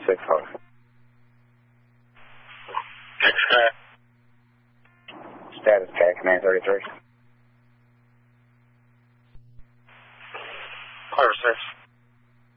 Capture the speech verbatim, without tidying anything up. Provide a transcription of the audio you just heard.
six four. Next guy. Status Cat Command thirty-three.